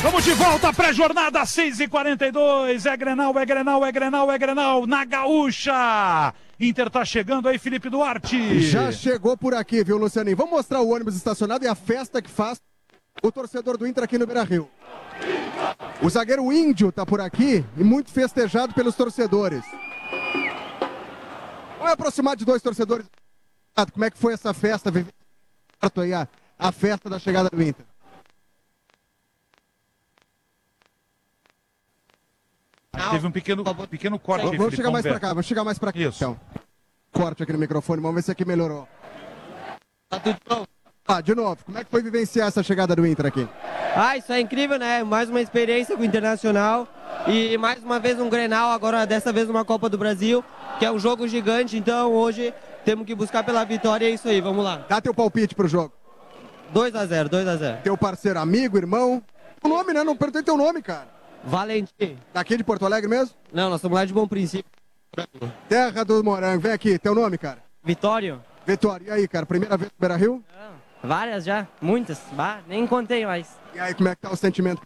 Vamos de volta, pré-jornada 6h42. É Grenal, é Grenal, é Grenal, é Grenal. Na Gaúcha. Inter tá chegando aí, Felipe Duarte. Já chegou por aqui, viu, Lucianinho? Vamos mostrar o ônibus estacionado e a festa que faz o torcedor do Inter aqui no Beira-Rio. O zagueiro Índio tá por aqui e muito festejado pelos torcedores. Vamos aproximar de 2 torcedores. Como é que foi essa festa? Aí a festa da chegada do Inter. Teve um pequeno corte aqui, Vamos chegar mais pra cá, vamos chegar mais pra cá. Isso. Então, corte aqui no microfone, vamos ver se aqui melhorou. Tá tudo bom? De novo, como é que foi vivenciar essa chegada do Inter aqui? Isso é incrível, né? Mais uma experiência com o Internacional e mais uma vez um Grenal, agora dessa vez uma Copa do Brasil, que é um jogo gigante, então hoje temos que buscar pela vitória, é isso aí, vamos lá. Dá teu palpite pro jogo. 2-0, 2-0. Teu parceiro, amigo, irmão? O nome, né? Não perguntei teu nome, cara. Valentim. Daqui de Porto Alegre mesmo? Não, nós somos lá de Bom Princípio. Terra do Morango, vem aqui, teu nome, cara? Vitório. Vitória, e aí, cara, primeira vez no Beira-Rio? Várias já, muitas. Nem contei mais. E aí, como é que tá o sentimento?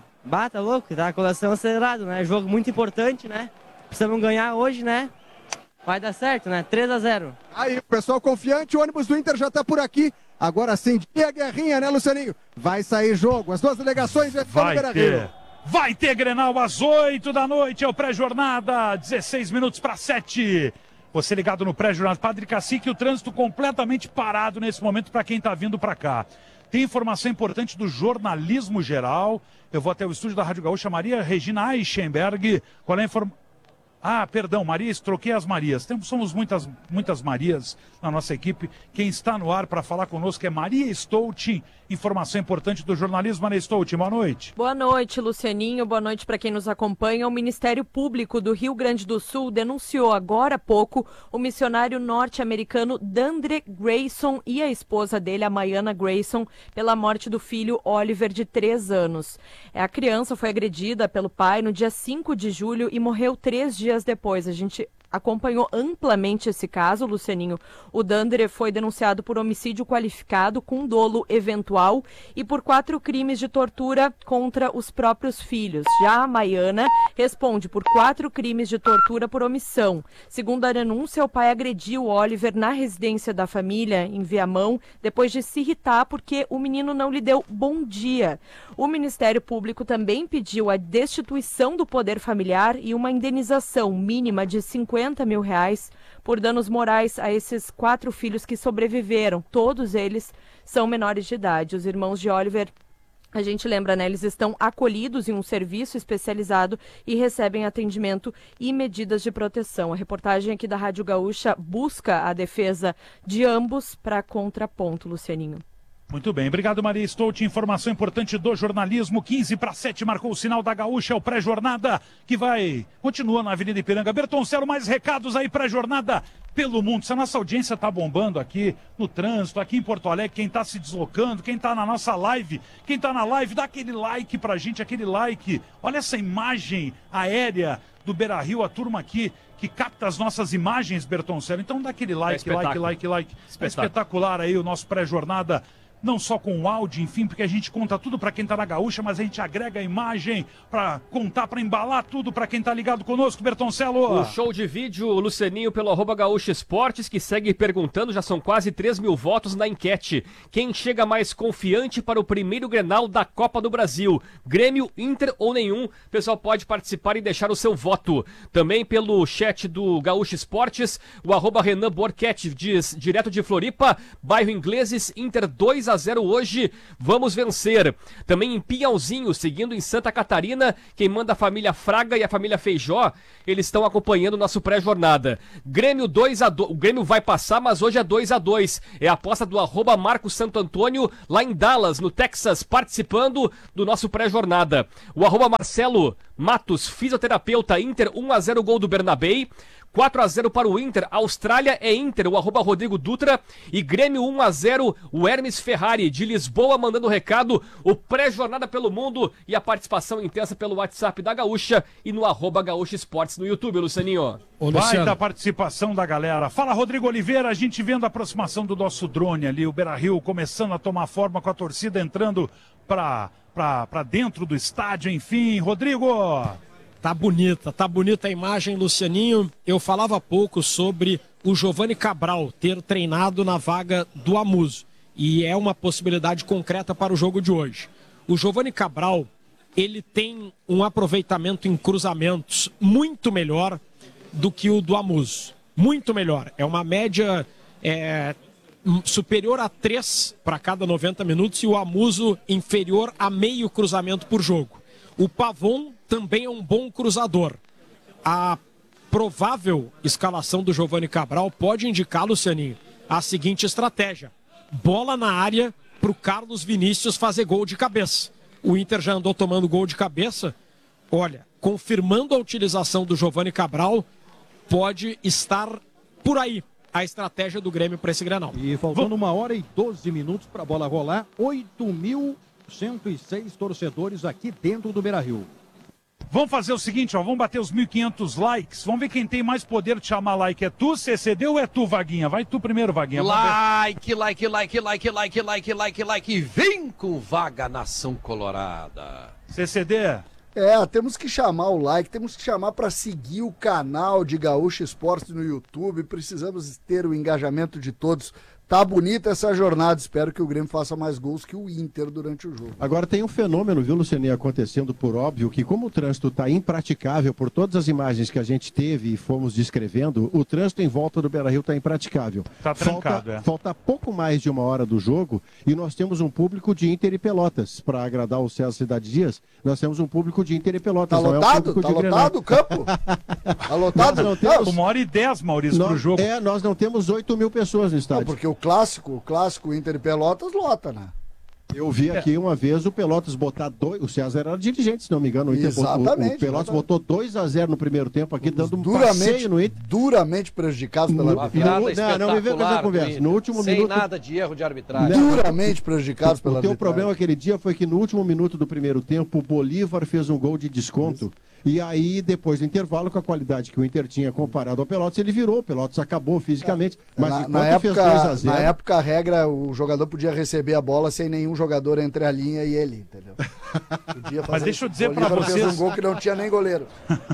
Tá louco, tá coração acelerado, né? Jogo muito importante, né? Precisamos ganhar hoje, né? Vai dar certo, né? 3-0. Aí, pessoal confiante, o ônibus do Inter já tá por aqui. Agora sim, dia guerrinha, né, Lucianinho? Vai sair jogo, as 2 delegações já estão no Beira-Rio. Vai ter Grenal às 8 da noite, é o pré-jornada, 16 minutos para 7. Você ligado no pré-jornada, Padre Cacique, o trânsito completamente parado nesse momento para quem está vindo para cá. Tem informação importante do jornalismo geral. Eu vou até o estúdio da Rádio Gaúcha, Maria Regina Eichenberg. Qual é a informação? Perdão, Marias, troquei as Marias. Somos muitas Marias na nossa equipe. Quem está no ar para falar conosco é Maria Stoutin. Informação importante do jornalismo, Maria Stoutin. Boa noite. Boa noite, Lucianinho. Boa noite para quem nos acompanha. O Ministério Público do Rio Grande do Sul denunciou agora há pouco o missionário norte-americano Dandre Grayson e a esposa dele, a Maiana Grayson, pela morte do filho Oliver, de 3 anos. A criança foi agredida pelo pai no dia 5 de julho e morreu 3 dias depois. A gente acompanhou amplamente esse caso, Lucianinho. O Dandre foi denunciado por homicídio qualificado com dolo eventual e por 4 crimes de tortura contra os próprios filhos. Já a Maiana responde por 4 crimes de tortura por omissão. Segundo a denúncia, o pai agrediu o Oliver na residência da família, em Viamão, depois de se irritar porque o menino não lhe deu bom dia. O Ministério Público também pediu a destituição do poder familiar e uma indenização mínima de R$50 mil por danos morais a esses 4 filhos que sobreviveram. Todos eles são menores de idade. Os irmãos de Oliver, a gente lembra, né? Eles estão acolhidos em um serviço especializado e recebem atendimento e medidas de proteção. A reportagem aqui da Rádio Gaúcha busca a defesa de ambos para contraponto, Lucianinho. Muito bem, obrigado Maria Stoutin, informação importante do jornalismo, 15 para 7, marcou o sinal da Gaúcha, é o pré-jornada que continua na Avenida Ipiranga. Bertoncelo, mais recados aí, pré-jornada pelo mundo. Se a nossa audiência tá bombando aqui no trânsito, aqui em Porto Alegre, quem tá se deslocando, quem tá na nossa live, quem tá na live, dá aquele like pra gente, aquele like. Olha essa imagem aérea do Beira-Rio, a turma aqui que capta as nossas imagens, Bertoncelo. Então dá aquele like, like. É espetacular aí o nosso pré-jornada. Não só com o áudio, enfim, porque a gente conta tudo para quem tá na Gaúcha, mas a gente agrega a imagem para contar, para embalar tudo para quem tá ligado conosco, Bertoncelo. O show de vídeo, o Lucianinho pelo @Gaúcha Esportes, que segue perguntando, já são quase 3 mil votos na enquete. Quem chega mais confiante para o primeiro Grenal da Copa do Brasil? Grêmio, Inter ou nenhum? O pessoal pode participar e deixar o seu voto. Também pelo chat do Gaúcha Esportes, o @Renan Borquete diz, direto de Floripa, bairro Ingleses, Inter 2-0 hoje, vamos vencer. Também em Pinhalzinho, seguindo em Santa Catarina, quem manda a família Fraga e a família Feijó, eles estão acompanhando o nosso pré-jornada. Grêmio 2-2, o Grêmio vai passar, mas hoje é 2-2. É a aposta do @Marcos Santo Antônio, lá em Dallas, no Texas, participando do nosso pré-jornada. O @Marcelo Matos, fisioterapeuta, Inter 1-0, gol do Bernabei. 4-0 para o Inter. Austrália é Inter, o @Rodrigo Dutra. E Grêmio 1-0, o Hermes Ferrari de Lisboa mandando recado. O pré-jornada pelo mundo e a participação intensa pelo WhatsApp da Gaúcha e no @Gaúcha Esportes no YouTube, Lucianinho. Vai da participação da galera. Fala, Rodrigo Oliveira, a gente vendo a aproximação do nosso drone ali, o Beira-Rio começando a tomar forma com a torcida entrando pra dentro do estádio, enfim. Rodrigo! Tá bonita a imagem, Lucianinho. Eu falava há pouco sobre o Giovani Cabral ter treinado na vaga do Amuso. E é uma possibilidade concreta para o jogo de hoje. O Giovani Cabral, ele tem um aproveitamento em cruzamentos muito melhor do que o do Amuso. Muito melhor. É uma média superior a 3 para cada 90 minutos e o Amuso inferior a meio cruzamento por jogo. O Pavon também é um bom cruzador. A provável escalação do Giovani Cabral pode indicar, Lucianinho, a seguinte estratégia. Bola na área para o Carlos Vinícius fazer gol de cabeça. O Inter já andou tomando gol de cabeça. Olha, confirmando a utilização do Giovani Cabral, pode estar por aí a estratégia do Grêmio para esse Grenal. E faltando 1h12 para a bola rolar, 8.106 torcedores aqui dentro do Beira-Rio. Vamos fazer o seguinte, ó, vamos bater os 1.500 likes. Vamos ver quem tem mais poder de chamar like. É tu, CCD, ou é tu, Vaguinha? Vai tu primeiro, Vaguinha. Like. Vem com Vaga Nação Colorada. CCD. Temos que chamar o like, temos que chamar para seguir o canal de Gaúcha Esportes no YouTube. Precisamos ter o engajamento de todos. Tá bonita essa jornada, espero que o Grêmio faça mais gols que o Inter durante o jogo. Agora tem um fenômeno, viu, Lucianinho, acontecendo por óbvio, que como o trânsito está impraticável, por todas as imagens que a gente teve e fomos descrevendo, o trânsito em volta do Beira-Rio está impraticável. Está trancado, Falta pouco mais de 1 hora do jogo e nós temos um público de Inter e Pelotas. Para agradar o César Cidade Dias, nós temos um público de Inter e Pelotas. Tá lotado? Tá lotado o campo? Tá lotado? Não temos 1h10, Maurício, pro jogo. Nós não temos 8.000 pessoas no estádio. Porque o clássico Inter e Pelotas lota, né? Eu vi aqui uma vez o Pelotas botar 2, o César era dirigente, se não me engano, o Inter exatamente, o Pelotas botou 2-0 no primeiro tempo aqui, dando um duramente, passeio no Inter. Duramente prejudicados pela arbitragem. Não me vem com essa conversa. No último sem minuto, nada de erro de arbitragem. Duramente prejudicados pela arbitragem. O teu arbitragem. problema aquele dia foi que no último minuto do primeiro tempo, o Bolívar fez um gol de desconto. E aí, depois do intervalo, com a qualidade que o Inter tinha comparado ao Pelotas, ele virou. O Pelotas acabou fisicamente. Mas na época, a regra, o jogador podia receber a bola sem nenhum jogador entre a linha e ele, entendeu? Mas deixa eu dizer para vocês... fez um gol que não tinha nem goleiro.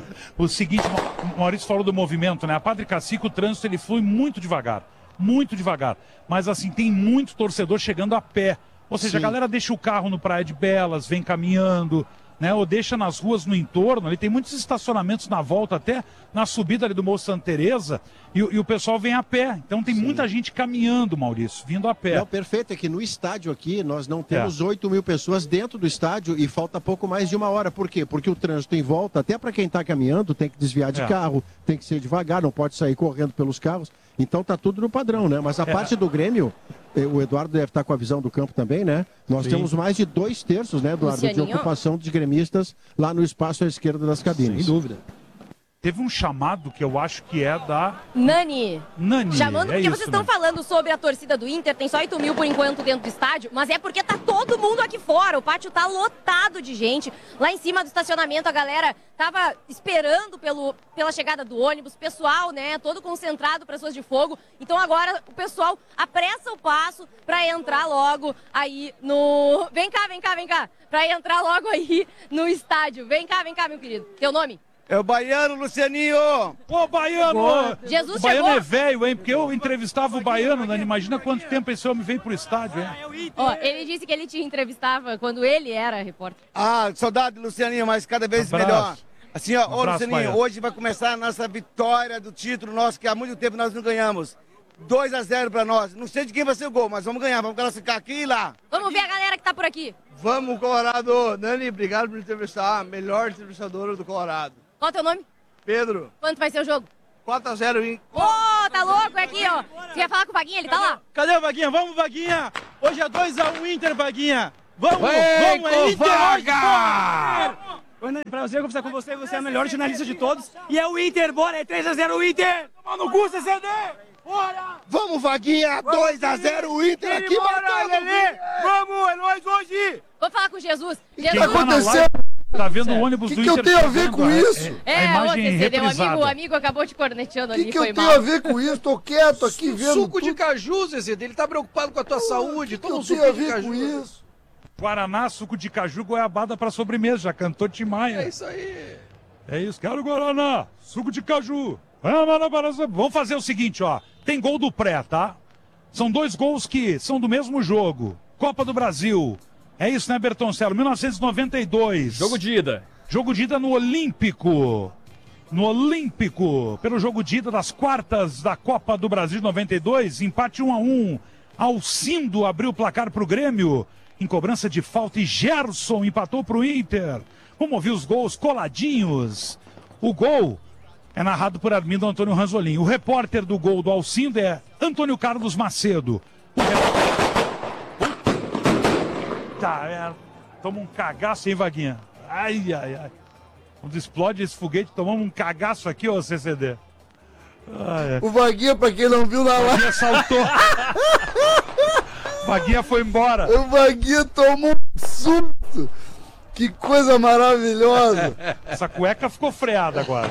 O seguinte, o Maurício falou do movimento, né? A Padre Cacique, o trânsito, ele flui muito devagar. Muito devagar. Mas, assim, tem muito torcedor chegando a pé. Ou seja, a galera deixa o carro no Praia de Belas, vem caminhando... Né, ou deixa nas ruas no entorno, ali tem muitos estacionamentos na volta, até na subida ali do Morro Santa Teresa, e o pessoal vem a pé. Então tem muita gente caminhando, Maurício, vindo a pé. Não, perfeito, é que no estádio aqui nós não temos 8.000 pessoas dentro do estádio e falta pouco mais de 1 hora. Por quê? Porque o trânsito em volta, até para quem está caminhando, tem que desviar de carro, tem que ser devagar, não pode sair correndo pelos carros. Então tá tudo no padrão, né? Mas a parte do Grêmio, o Eduardo deve estar com a visão do campo também, né? Nós temos mais de 2/3, né, Eduardo, de ocupação de gremistas lá no espaço à esquerda das cabines. Sem dúvida. Teve um chamado que eu acho que é da... Nani. Chamando porque vocês estão falando sobre a torcida do Inter, tem só 8.000 por enquanto dentro do estádio, mas é porque tá todo mundo aqui fora, o pátio tá lotado de gente. Lá em cima do estacionamento a galera tava esperando pela chegada do ônibus, pessoal, né, todo concentrado para suas de fogo. Então agora o pessoal apressa o passo para entrar logo aí no... Vem cá, para entrar logo aí no estádio. Vem cá, meu querido. Teu nome? É o Baiano, Lucianinho! Ô, Baiano! Jesus o Baiano chegou. é velho, hein? Porque eu entrevistava o Baiano, né? Imagina quanto tempo esse homem veio pro estádio, hein? Ó, ele disse que ele te entrevistava quando ele era repórter. Ah, saudade, Lucianinho, mas cada vez melhor. Assim, ó, Lucianinho, Baiano. hoje vai começar a nossa vitória do título nosso, que há muito tempo nós não ganhamos. 2-0 pra nós. Não sei de quem vai ser o gol, mas vamos ganhar. Vamos classificar aqui e lá. Vamos ver a galera que tá por aqui. Vamos, Colorado. Nani, obrigado por me entrevistar. Melhor entrevistadora do Colorado. Qual é o teu nome? Pedro. Quanto vai ser o jogo? 4-0, hein? Ô, tá louco? É aqui, ó. Você ia falar com o Vaguinha? Ele tá lá. Cadê o Vaguinha? Vamos, Vaguinha! Hoje é 2-1 Inter, Vaguinha! Vamos, Vem vamos, é com Inter Vaga! hoje! Prazer conversar com você. Você é o melhor jornalista de todos. E é o Inter, bora, é 3x0 o Inter. Toma no cu, CCD. Bora! Vamos, Vaguinha! 2x0 o Inter aqui, Lelê! Vamos, é nóis hoje! Vou falar com Jesus. O que aconteceu? Tá vendo o ônibus do Inter? O que eu tenho a ver com isso? A imagem o amigo acabou te corneteando ali, foi mal. O que eu tenho a ver com isso? Tô quieto aqui vendo. Suco de caju, Zezé, ele tá preocupado com a tua saúde. Toma um suco de caju. Com isso? Guaraná, suco de caju, goiabada pra sobremesa. Já cantou Tim Maia. É isso aí. É isso, quero Guaraná, suco de caju. Vamos fazer o seguinte, ó. Tem gol do Pré, tá? São 2 gols que são do mesmo jogo. Copa do Brasil. É isso, né, Bertoncello? 1992. Jogo de ida. Jogo de ida no Olímpico. No Olímpico. Pelo jogo de ida das quartas da Copa do Brasil de 92. Empate 1-1. Alcindo abriu o placar pro Grêmio. Em cobrança de falta e Gerson empatou pro Inter. Vamos ouvir os gols coladinhos. O gol é narrado por Armindo Antônio Ranzolin. O repórter do gol do Alcindo é Antônio Carlos Macedo. Toma um cagaço, hein, Vaguinha? Ai, ai, ai. Quando explode esse foguete, tomamos um cagaço aqui, ô CCD. Ai, o Vaguinha, pra quem não viu na live... Vaguinha saltou. Vaguinha foi embora. O Vaguinha tomou um susto. Que coisa maravilhosa! Essa cueca ficou freada agora.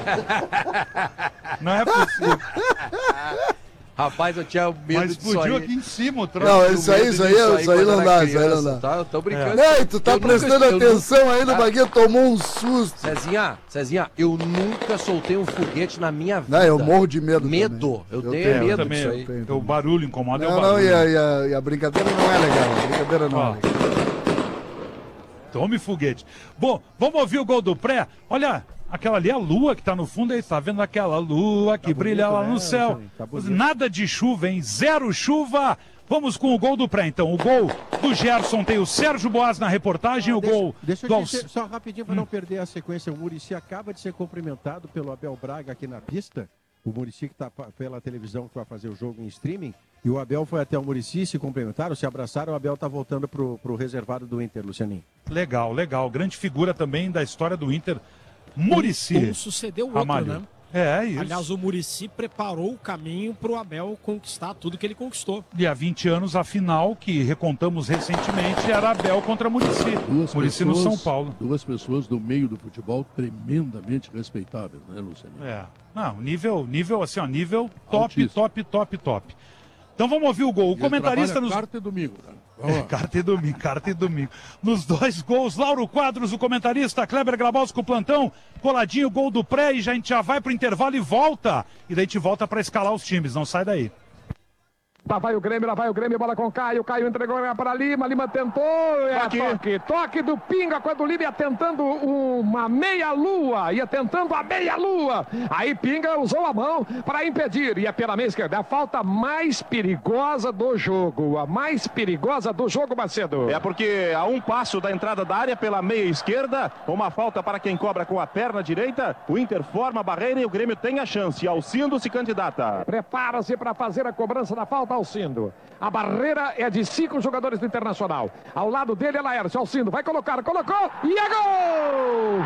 Não é possível. Rapaz, eu tinha medo Mas explodiu aqui em cima o troço. Não, isso aí não dá, isso aí não dá. Tá? Eu tô brincando. Não, tu tá prestando atenção aí no Vaguinha, tomou um susto. Cezinha, eu nunca soltei um foguete na minha vida. Não, eu morro de medo. Medo. Eu tenho medo disso aí. O barulho incomoda, não, é o barulho. Não, e a brincadeira não é legal. A brincadeira não é legal. Tome foguete. Bom, vamos ouvir o gol do Pré. Olha, aquela ali é a lua que tá no fundo aí. Tá vendo aquela lua que brilha lá no céu? Nada de chuva, hein? 0 chuva. Vamos com o gol do Pré, então. O gol do Gerson tem o Sérgio Boas na reportagem. O gol deixa do eu dizer, só rapidinho para não perder a sequência. O Muricy acaba de ser cumprimentado pelo Abel Braga aqui na pista. O Muricy que está pela televisão que vai fazer o jogo em streaming. E o Abel foi até o Muricy, se cumprimentaram, se abraçaram. O Abel está voltando pro reservado do Inter, Lucianinho. Legal, legal. Grande figura também da história do Inter, Muricy. Um sucedeu o outro, Amália, né? É isso. Aliás, o Muricy preparou o caminho para o Abel conquistar tudo que ele conquistou. E há 20 anos, a final, que recontamos recentemente, era Abel contra Muricy. Muricy no São Paulo. 2 pessoas do meio do futebol tremendamente respeitáveis, né, Luciano? É. Não, nível assim, ó, nível top, top. Então vamos ouvir o gol. O comentarista nos... Quarta e domingo, né? Quarta e domingo. Nos 2 gols, Lauro Quadros, o comentarista, Kleber Grabowski com o plantão, coladinho, gol do Pré, e a gente já vai pro intervalo e volta. E daí a gente volta para escalar os times, não sai daí. Lá vai o Grêmio, bola com Caio entregou para Lima tentou, toque do Pinga, quando o Lima ia tentando uma meia-lua, aí Pinga usou a mão para impedir, e é pela meia esquerda, a falta mais perigosa do jogo, Macedo. É porque a um passo da entrada da área pela meia esquerda, uma falta para quem cobra com a perna direita, o Inter forma a barreira e o Grêmio tem a chance, Alcindo se candidata. Prepara-se para fazer a cobrança da falta, Alcindo. A barreira é de 5 jogadores do Internacional. Ao lado dele é Laércio. Alcindo vai colocar, colocou e é gol!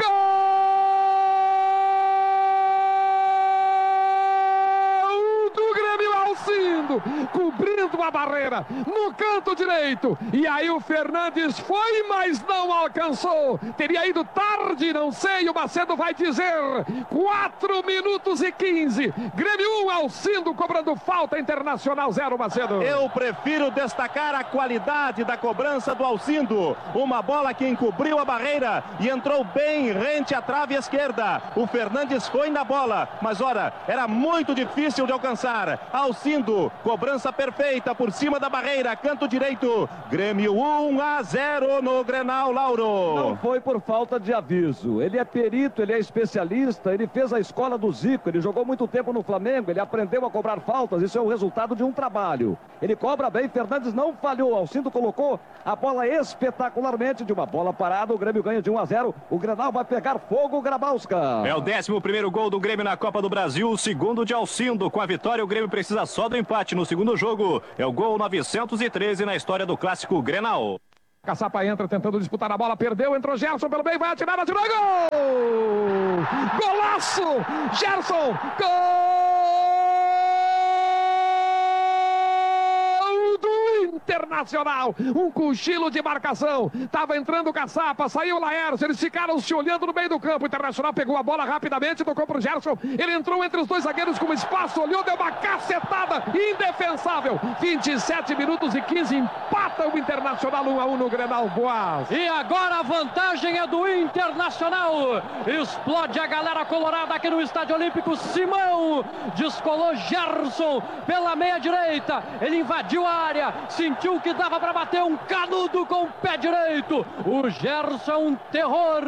Gol do Grêmio, Alcindo, cobrindo a barreira no canto direito. E aí o Fernandes foi, mas não alcançou. Teria ido tarde, não sei. O Macedo vai dizer 4 minutos e 15. Grêmio 1, Alcindo cobrando falta, Internacional 0, Macedo. Eu prefiro destacar a qualidade da cobrança do Alcindo. Uma bola que encobriu a barreira e entrou bem rente à trave esquerda. O Fernandes foi na bola, mas ora, era muito difícil de alcançar. Alcindo, cobrança perfeita por cima da barreira, canto direito. Grêmio 1-0 no Grenal, Lauro. Não foi por falta de aviso. Ele é perito, ele é especialista, ele fez a escola do Zico, ele jogou muito tempo no Flamengo, ele aprendeu a cobrar faltas, isso é o resultado de um trabalho. Ele cobra bem, Fernandes não falhou, Alcindo colocou a bola espetacularmente, de uma bola parada, o Grêmio ganha de 1-0, o Grenal vai pegar fogo, Grabowska. É o 11º gol do Grêmio na Copa do Brasil, o segundo de Alcindo. Com a vitória, o Grêmio precisa só do empate no segundo jogo. É o gol 913 na história do clássico Grenal. Caçapa entra tentando disputar a bola, perdeu, entrou Gerson pelo meio, vai atirar, atirou, gol! Golaço! Gerson! Gol do Internacional! Um cochilo de marcação, tava entrando o Caçapa, saiu o Laércio, eles ficaram se olhando no meio do campo, o Internacional pegou a bola rapidamente, tocou pro Gerson, ele entrou entre os dois zagueiros com espaço, olhou, deu uma cacetada indefensável, 27 minutos e 15, empata o Internacional 1-1 no Grenal, Boas. E agora a vantagem é do Internacional, explode a galera colorada aqui no Estádio Olímpico, Simão descolou Gerson pela meia direita, ele invadiu a área, sentiu que dava para bater um canudo com o pé direito, o Gerson um terror,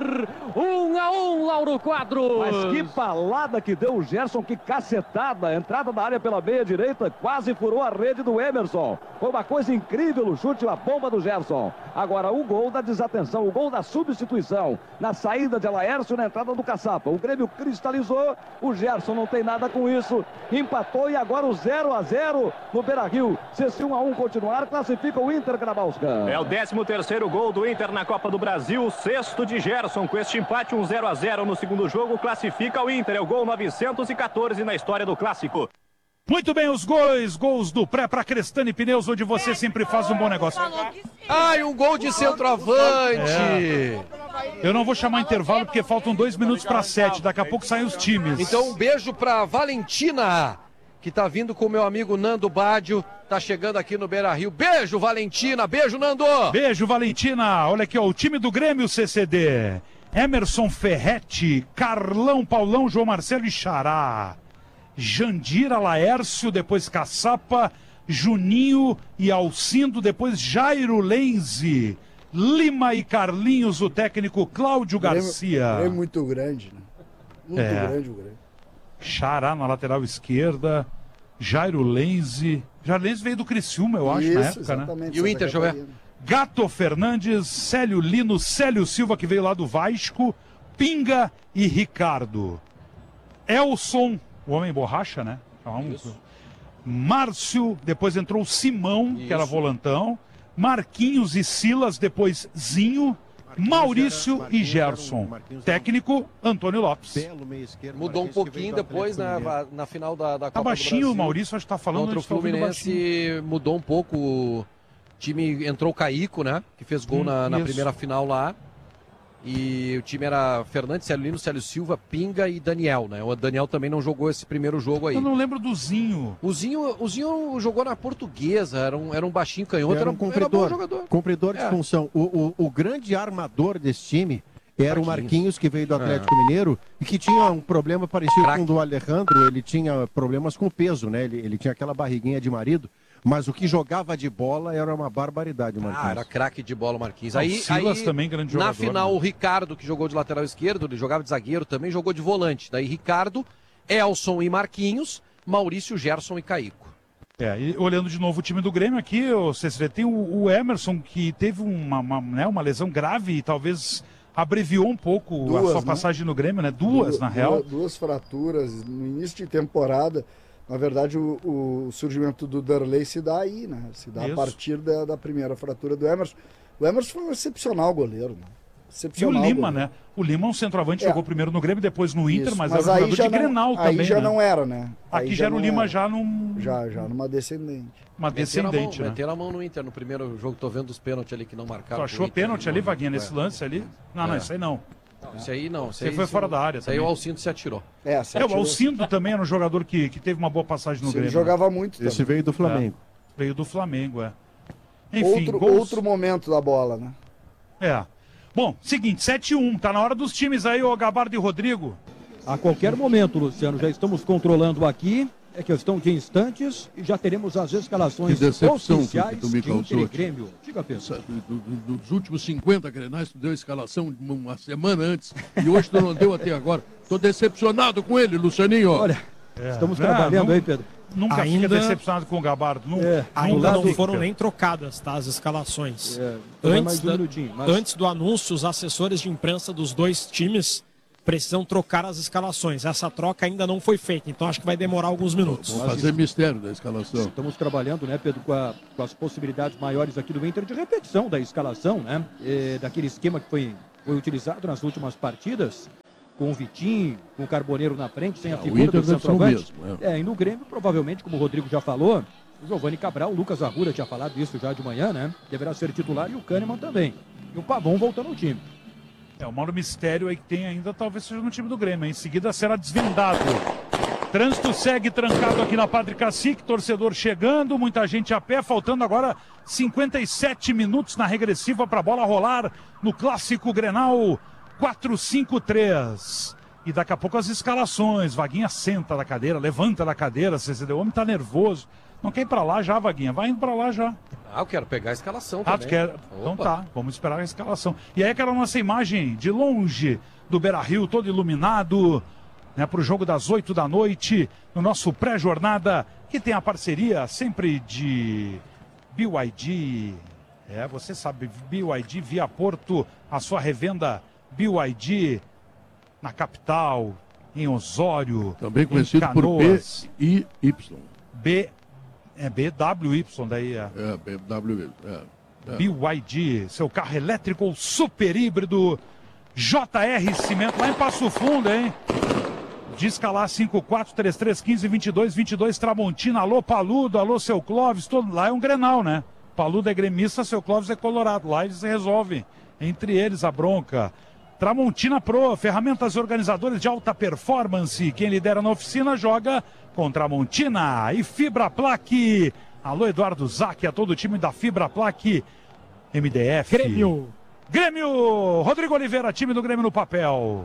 1-1, Lauro Quadros. Mas que balada que deu o Gerson, que cacetada, entrada da área pela meia direita, quase furou a rede do Emerson, foi uma coisa incrível o chute, a bomba do Gerson. Agora o gol da desatenção, o gol da substituição, na saída de Laércio, na entrada do Caçapa, o Grêmio cristalizou, o Gerson não tem nada com isso, empatou e agora o 0-0 no Beira-Rio, se esse 1-1 continuar, classifica o Inter, Grabowska. É o 13º gol do Inter na Copa do Brasil, o 6º de Gerson, com este empate 0-0 no segundo jogo, classifica o Inter, é o gol 914 na história do Clássico. Muito bem, os gols do Pré para Crestani Pneus, onde você sempre faz um bom negócio. Ai, um gol de centroavante. Eu não vou chamar intervalo porque faltam 2 minutos para 7, daqui a pouco saem os times. Então um beijo para Valentina, que tá vindo com o meu amigo Nando Badio, tá chegando aqui no Beira-Rio. Beijo, Valentina, beijo, Nando. Beijo, Valentina. Olha aqui, ó, o time do Grêmio CCD. Emerson Ferretti, Carlão, Paulão, João Marcelo e Xará. Jandira, Laércio, depois Caçapa, Juninho e Alcindo, depois Jairo Lenze, Lima e Carlinhos, o técnico Cláudio Garcia. É muito grande, né? Muito grande o Grêmio. Xará na lateral esquerda, Jairo Lenze. Jairo Lenze veio do Criciúma, eu acho, Isso, na época, exatamente, né? E o Inter, deixa eu ver. Gato Fernandes, Célio Lino, Célio Silva, que veio lá do Vasco, Pinga e Ricardo. Elson, o homem borracha, né? Márcio, depois entrou o Simão, que era volantão. Marquinhos e Silas, depois Zinho. Maurício e Gerson. Técnico, Antônio Lopes. Mudou um pouquinho depois na final da Copa Tá baixinho do Brasil. o Maurício, acho que tá falando. Contra o Fluminense mudou um pouco. O time entrou o Caico, né? Que fez gol na primeira final lá. E o time era Fernandes, Célio Lino, Célio Silva, Pinga e Daniel, né? O Daniel também não jogou esse primeiro jogo aí. Eu não lembro do Zinho. O Zinho jogou na Portuguesa, era um baixinho canhoto, era um bom jogador. Cumpridor de função. O grande armador desse time era o Marquinhos, que veio do Atlético Mineiro e que tinha um problema parecido com o do Alejandro. Ele tinha problemas com o peso, né? Ele tinha aquela barriguinha de marido. Mas o que jogava de bola era uma barbaridade, Marquinhos. Era craque de bola, Marquinhos. O Silas também, grande jogador. Na final, né? o Ricardo, que jogou de lateral esquerdo, ele jogava de zagueiro, também jogou de volante. Daí Ricardo, Elson e Marquinhos, Maurício, Gerson e Caico. E olhando de novo o time do Grêmio aqui, você tem o Emerson, que teve uma lesão grave e talvez abreviou um pouco a sua passagem no Grêmio, né? Duas, na real. Duas fraturas no início de temporada. Na verdade, o surgimento do Darley se dá aí, né? Se dá a partir da primeira fratura do Emerson. O Emerson foi um excepcional goleiro, né? Excepcional e o Lima, goleiro. né? O Lima é um centroavante, jogou primeiro no Grêmio, depois no Inter, mas era um aí jogador de Grenal também, Aí já né? não era, né? Aqui aí já era o Lima era. já num... Já numa descendente. Uma descendente, né? Meteram a mão no Inter no primeiro jogo, tô vendo os pênaltis ali que não marcaram. Tu achou pênalti ali, Vaguinha, nesse lance ali? Não, isso aí não. Isso aí não. Você foi fora da área. Isso aí o Alcindo se atirou. O Alcindo também era um jogador que teve uma boa passagem no Grêmio. Ele jogava muito também. Esse veio do Flamengo. Veio do Flamengo, Enfim, outro momento da bola, né? Bom, seguinte, 7-1, tá na hora dos times aí, ô Gabardo e Rodrigo. A qualquer momento, Luciano, já estamos controlando aqui. É questão de instantes e já teremos as escalações oficiais de Inter e Grêmio. Diga, Pedro. Dos últimos 50 Grenais, tu deu a escalação uma semana antes e hoje tu não deu até agora. Tô decepcionado com ele, Lucianinho. Olha, estamos trabalhando aí, Pedro. Nunca fica decepcionado com o Gabardo. Ainda não foram nem trocadas, tá, as escalações. Mais um minutinho. Antes do anúncio, os assessores de imprensa dos dois times precisam trocar as escalações. Essa troca ainda não foi feita, então acho que vai demorar alguns minutos. Vamos fazer mistério da escalação. Estamos trabalhando, né, Pedro, com as possibilidades maiores aqui do Inter de repetição da escalação, né? Daquele esquema que foi utilizado nas últimas partidas, com o Vitinho, com o Carboneiro na frente, sem a figura do centroavante. E no Grêmio, provavelmente, como o Rodrigo já falou, o Giovani Cabral, o Lucas Arruda tinha falado isso já de manhã, né? Deverá ser titular e o Kahneman também. E o Pavão voltando ao time. O maior mistério aí que tem ainda talvez seja no time do Grêmio. Em seguida será desvendado. Trânsito segue trancado aqui na Padre Cacique, torcedor chegando, muita gente a pé, faltando agora 57 minutos na regressiva para a bola rolar no clássico Grenal 4-5-3. E daqui a pouco as escalações. Vaguinha senta da cadeira, levanta da cadeira, o homem tá nervoso. Não quer ir pra lá já, Vaguinha? Vai indo pra lá já. Eu quero pegar a escalação também. Tu quer? Então tá, vamos esperar a escalação. E aí aquela nossa imagem de longe do Beira-Rio, todo iluminado, né, pro jogo das 8 da noite, no nosso pré-jornada, que tem a parceria sempre de BYD. Você sabe, BYD Via Porto, a sua revenda BYD na capital, em Osório, também conhecido por BYY. BWY daí. BWY. BYD, seu carro elétrico ou super híbrido. JR Cimento, lá em Passo Fundo, hein? De escalar 5433152222 Tramontina. Alô, Paludo, alô, seu Clóvis. Lá é um Grenal, né? Paludo é gremista, seu Clóvis é colorado. Lá eles resolvem entre eles a bronca. Tramontina Pro, ferramentas organizadoras de alta performance. Quem lidera na oficina joga com Tramontina e Fibra Plaque. Alô, Eduardo Zac, a todo o time da Fibra Plaque. MDF. Grêmio! Rodrigo Oliveira, time do Grêmio no papel.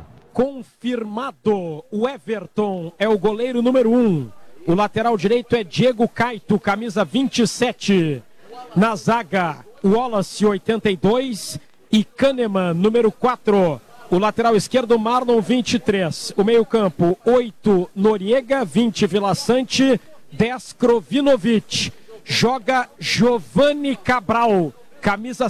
Confirmado, o Everton é o goleiro número 1. O lateral direito é Diego Caito, camisa 27. Na zaga, Wallace, 82. E Kahneman, número 4. O lateral esquerdo, Marlon, 23. O meio-campo, 8, Noriega, 20, Vila Sante, 10, Krovinovic. Joga Giovani Cabral, camisa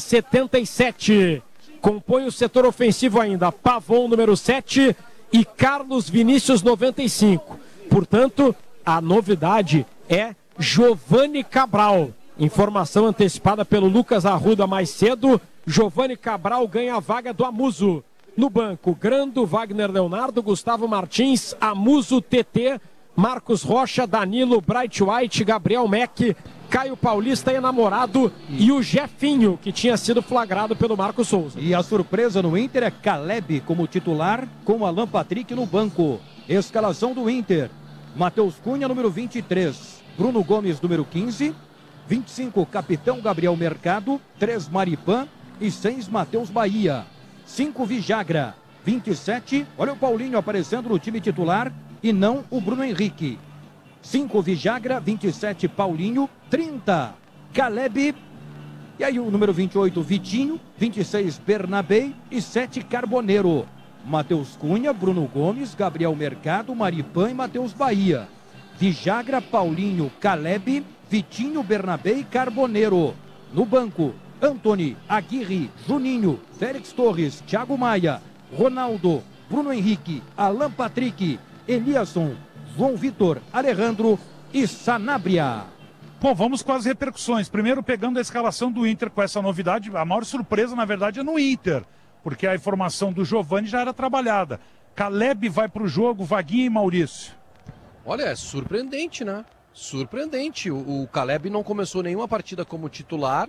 77. Compõe o setor ofensivo ainda, Pavon, número 7, e Carlos Vinícius, 95. Portanto, a novidade é Giovani Cabral. Informação antecipada pelo Lucas Arruda mais cedo. Giovani Cabral ganha a vaga do Amuso. No banco, Grando, Wagner Leonardo, Gustavo Martins, Amuso, TT, Marcos Rocha, Danilo, Bright White, Gabriel Meck, Caio Paulista, enamorado, e o Jefinho, que tinha sido flagrado pelo Marcos Souza. E a surpresa no Inter é Caleb como titular, com Alan Patrick no banco. Escalação do Inter: Matheus Cunha, número 23, Bruno Gomes, número 15, 25, capitão Gabriel Mercado, 3, Maripan e 6, Matheus Bahia. 5, Vijagra. 27, olha o Paulinho aparecendo no time titular e não o Bruno Henrique. 5, Vijagra. 27, Paulinho. 30, Caleb. E aí o número 28, Vitinho. 26, Bernabé e 7, Carboneiro. Matheus Cunha, Bruno Gomes, Gabriel Mercado, Maripan e Matheus Bahia. Vijagra, Paulinho, Caleb, Vitinho, Bernabé e Carboneiro. No banco, Antony, Aguirre, Juninho, Félix Torres, Thiago Maia, Ronaldo, Bruno Henrique, Alan Patrick, Eliasson, João Vitor, Alejandro e Sanabria. Bom, vamos com as repercussões. Primeiro, pegando a escalação do Inter com essa novidade, a maior surpresa, na verdade, é no Inter, porque a informação do Giovani já era trabalhada. Caleb vai para o jogo, Vaguinha e Maurício. Olha, é surpreendente, né? Surpreendente. O Caleb não começou nenhuma partida como titular.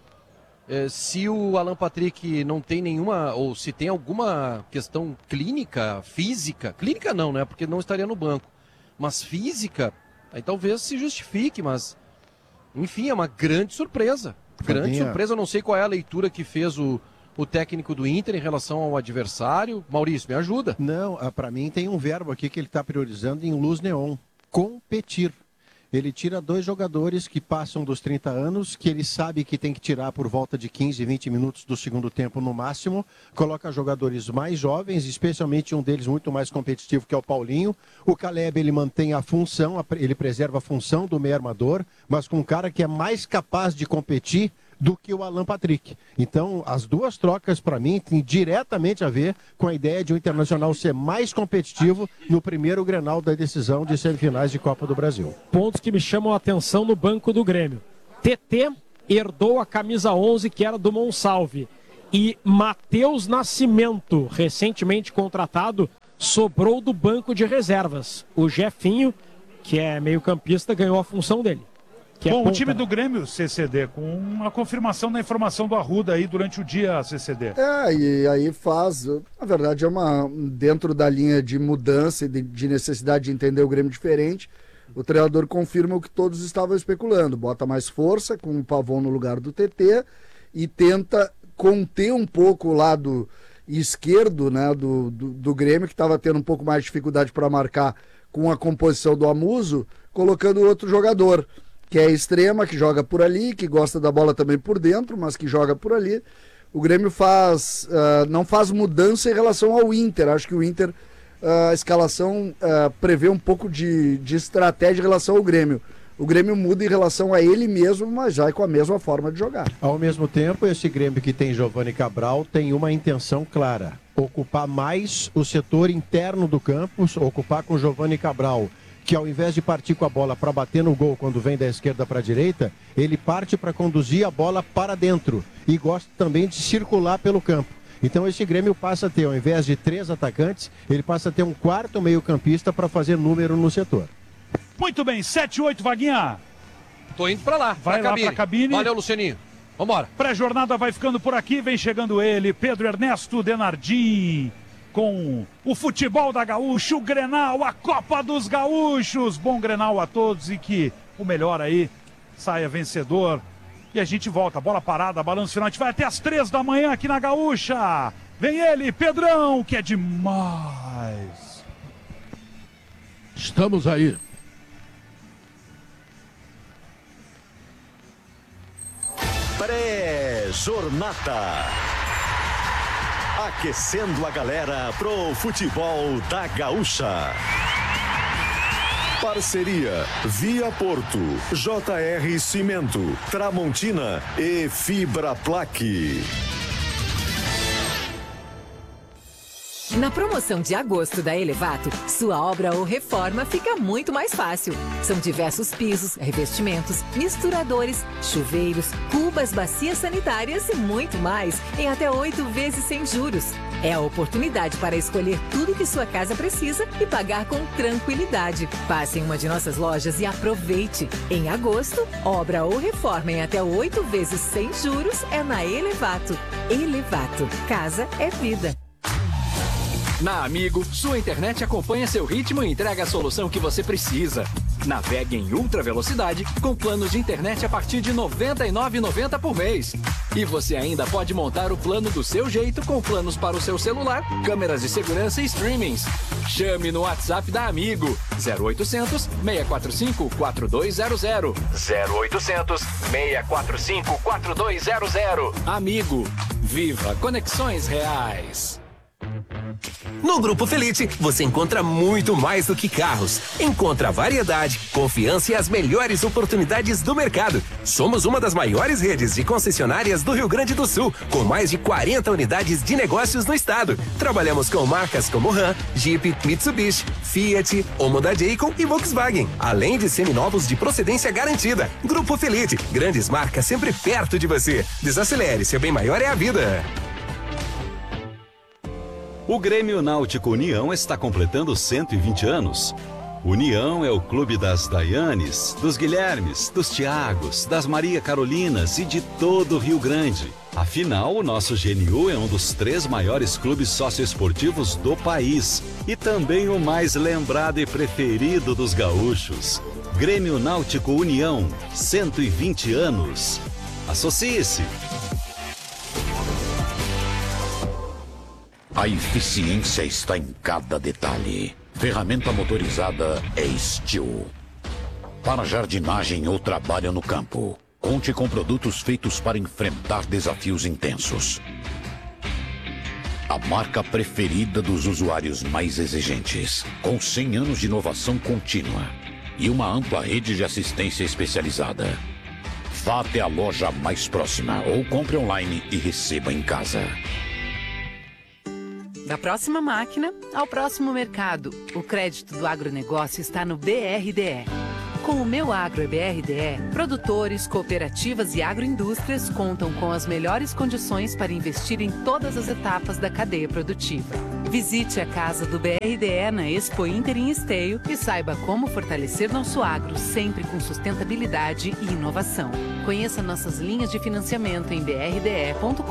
Se o Alan Patrick não tem nenhuma, ou se tem alguma questão clínica, física, clínica não, né? Porque não estaria no banco. Mas física, aí talvez se justifique, mas enfim, é uma grande surpresa. Grande surpresa, eu não sei qual é a leitura que fez o técnico do Inter em relação ao adversário. Maurício, me ajuda. Não, para mim tem um verbo aqui que ele está priorizando em luz neon: competir. Ele tira 2 jogadores que passam dos 30 anos, que ele sabe que tem que tirar por volta de 15, 20 minutos do segundo tempo no máximo. Coloca jogadores mais jovens, especialmente um deles muito mais competitivo, que é o Paulinho. O Caleb, ele mantém a função, ele preserva a função do meio armador, mas com um cara que é mais capaz de competir do que o Alan Patrick. Então, as duas trocas, para mim, têm diretamente a ver com a ideia de o Internacional ser mais competitivo no primeiro Grenal da decisão de semifinais de Copa do Brasil. Pontos que me chamam a atenção no banco do Grêmio. TT herdou a camisa 11, que era do Monsalve. E Matheus Nascimento, recentemente contratado, sobrou do banco de reservas. O Jefinho, que é meio-campista, ganhou a função dele. Bom, o time do Grêmio, CCD, com uma confirmação da informação do Arruda aí durante o dia, CCD. E aí faz, na verdade, dentro da linha de mudança e de necessidade de entender o Grêmio diferente, o treinador confirma o que todos estavam especulando, bota mais força com o Pavon no lugar do TT e tenta conter um pouco o lado esquerdo, né, do Grêmio, que estava tendo um pouco mais de dificuldade para marcar com a composição do Amuso, colocando outro jogador, que é extrema, que joga por ali, que gosta da bola também por dentro, mas que joga por ali. O Grêmio não faz mudança em relação ao Inter. Acho que o Inter, a escalação prevê um pouco de estratégia em relação ao Grêmio. O Grêmio muda em relação a ele mesmo, mas já é com a mesma forma de jogar. Ao mesmo tempo, esse Grêmio que tem Giovani Cabral tem uma intenção clara: ocupar mais o setor interno do campo, ocupar com Giovani Cabral, que ao invés de partir com a bola para bater no gol quando vem da esquerda para a direita, ele parte para conduzir a bola para dentro e gosta também de circular pelo campo. Então esse Grêmio passa a ter, ao invés de 3 atacantes, ele passa a ter um quarto meio-campista para fazer número no setor. Muito bem, 7-8, Vaguinha. Tô indo pra lá, Vai lá pra cabine. Valeu, Lucianinho. Vambora. Pré-jornada vai ficando por aqui, vem chegando ele, Pedro Ernesto Denardim, com o futebol da Gaúcha, o Grenal, a Copa dos Gaúchos. Bom Grenal a todos e que o melhor aí saia vencedor. E a gente volta, bola parada, balanço final, a gente vai até as 3 da manhã aqui na Gaúcha. Vem ele, Pedrão, que é demais. Estamos aí. Pré-jornada. Aquecendo a galera pro futebol da Gaúcha. Parceria Via Porto, JR Cimento, Tramontina e Fibra Plaque. Na promoção de agosto da Elevato, sua obra ou reforma fica muito mais fácil. São diversos pisos, revestimentos, misturadores, chuveiros, cubas, bacias sanitárias e muito mais, em até 8 vezes sem juros. É a oportunidade para escolher tudo que sua casa precisa e pagar com tranquilidade. Passe em uma de nossas lojas e aproveite. Em agosto, obra ou reforma em até 8 vezes sem juros é na Elevato. Elevato. Casa é vida. Na Amigo, sua internet acompanha seu ritmo e entrega a solução que você precisa. Navegue em ultra velocidade com planos de internet a partir de R$ 99,90 por mês. E você ainda pode montar o plano do seu jeito com planos para o seu celular, câmeras de segurança e streamings. Chame no WhatsApp da Amigo 0800 645 4200. 0800 645 4200. Amigo, viva conexões reais. No Grupo Felite, você encontra muito mais do que carros. Encontra variedade, confiança e as melhores oportunidades do mercado. Somos uma das maiores redes de concessionárias do Rio Grande do Sul, com mais de 40 unidades de negócios no estado. Trabalhamos com marcas como Ram, Jeep, Mitsubishi, Fiat, Omoda Jayco e Volkswagen, além de seminovos de procedência garantida. Grupo Felite, grandes marcas sempre perto de você. Desacelere, seu bem maior é a vida. O Grêmio Náutico União está completando 120 anos. União é o clube das Dayanes, dos Guilhermes, dos Tiagos, das Maria Carolinas e de todo o Rio Grande. Afinal, o nosso GNU é um dos 3 maiores clubes socioesportivos do país e também o mais lembrado e preferido dos gaúchos. Grêmio Náutico União, 120 anos. Associe-se! A eficiência está em cada detalhe. Ferramenta motorizada é Steel. Para jardinagem ou trabalho no campo, conte com produtos feitos para enfrentar desafios intensos. A marca preferida dos usuários mais exigentes, com 100 anos de inovação contínua e uma ampla rede de assistência especializada. Vá até a loja mais próxima ou compre online e receba em casa. Da próxima máquina ao próximo mercado, o crédito do agronegócio está no BRDE. Com o Meu Agro é BRDE, produtores, cooperativas e agroindústrias contam com as melhores condições para investir em todas as etapas da cadeia produtiva. Visite a casa do BRDE na Expo Inter em Esteio e saiba como fortalecer nosso agro sempre com sustentabilidade e inovação. Conheça nossas linhas de financiamento em brde.com.br.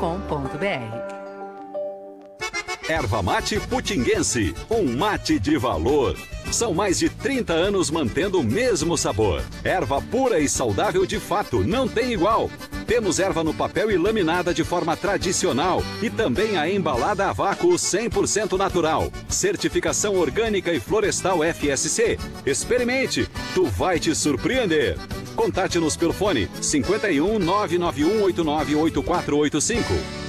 Erva Mate Putinguense, um mate de valor. São mais de 30 anos mantendo o mesmo sabor. Erva pura e saudável de fato, não tem igual. Temos erva no papel e laminada de forma tradicional e também a embalada a vácuo 100% natural. Certificação orgânica e florestal FSC. Experimente, tu vai te surpreender. Contate-nos pelo fone 51 991 89 8485.